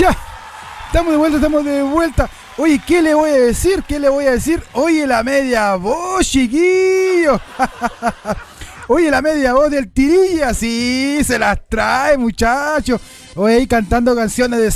Ya, estamos de vuelta, estamos de vuelta. Oye, ¿qué le voy a decir? ¿Qué le voy a decir? Oye, la media voz, chiquillo. Oye, la media voz del Tirilla, sí, se las trae, muchachos. Oye, ahí cantando canciones de